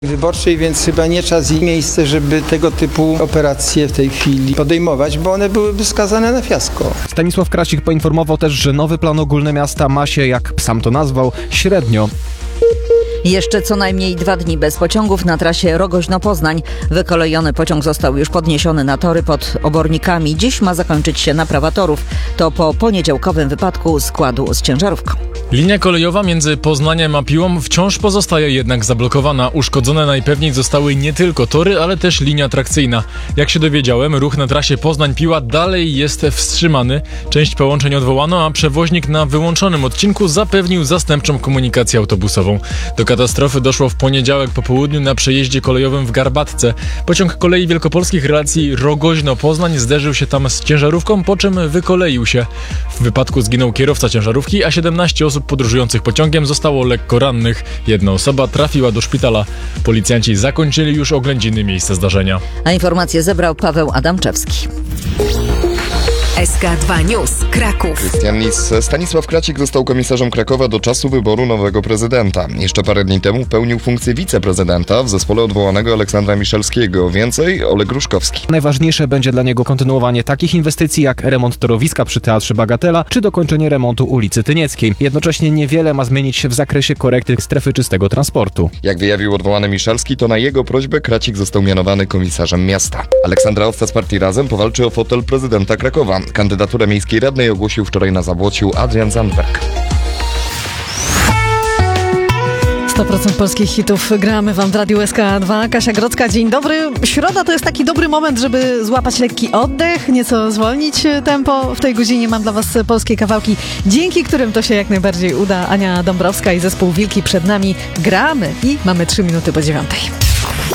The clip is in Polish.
Wyborczej, więc chyba nie czas i miejsce, żeby tego typu operacje w tej chwili podejmować, bo one byłyby skazane na fiasko. Stanisław Krasik poinformował też, że nowy plan ogólny miasta ma się, jak sam to nazwał, średnio. Jeszcze co najmniej 2 dni bez pociągów na trasie Rogoźno-Poznań. Wykolejony pociąg został już podniesiony na tory pod Obornikami. Dziś ma zakończyć się naprawa torów. To po poniedziałkowym wypadku składu z ciężarówką. Linia kolejowa między Poznaniem a Piłą wciąż pozostaje jednak zablokowana. Uszkodzone najpewniej zostały nie tylko tory, ale też linia trakcyjna. Jak się dowiedziałem, ruch na trasie Poznań-Piła dalej jest wstrzymany. Część połączeń odwołano, a przewoźnik na wyłączonym odcinku zapewnił zastępczą komunikację autobusową. Do katastrofy doszło w poniedziałek po południu na przejeździe kolejowym w Garbatce. Pociąg Kolei Wielkopolskich relacji Rogoźno-Poznań zderzył się tam z ciężarówką, po czym wykoleił się. W wypadku zginął kierowca ciężarówki, a 17 osób podróżujących pociągiem zostało lekko rannych. Jedna osoba trafiła do szpitala. Policjanci zakończyli już oględziny miejsca zdarzenia. A informacje zebrał Paweł Adamczewski. SK2 News, Kraków. Krystian Lis. Stanisław Krasik został komisarzem Krakowa do czasu wyboru nowego prezydenta. Jeszcze parę dni temu pełnił funkcję wiceprezydenta w zespole odwołanego Aleksandra Miszalskiego. Więcej Oleg Ruszkowski. Najważniejsze będzie dla niego kontynuowanie takich inwestycji jak remont torowiska przy Teatrze Bagatela czy dokończenie remontu ulicy Tynieckiej. Jednocześnie niewiele ma zmienić się w zakresie korekty strefy czystego transportu. Jak wyjawił odwołany Miszalski, to na jego prośbę Krasik został mianowany komisarzem miasta. Aleksandra Owca z partii Razem powalczy o fotel prezydenta Krakowa. Kandydaturę miejskiej radnej ogłosił wczoraj na Zabłociu Adrian Zandberg. 100% polskich hitów gramy wam w Radiu SK2. Kasia Grodzka, dzień dobry. Środa to jest taki dobry moment, żeby złapać lekki oddech, nieco zwolnić tempo. W tej godzinie mam dla was polskie kawałki, dzięki którym to się jak najbardziej uda. Ania Dąbrowska i zespół Wilki przed nami. Gramy i mamy 3 minuty po 9.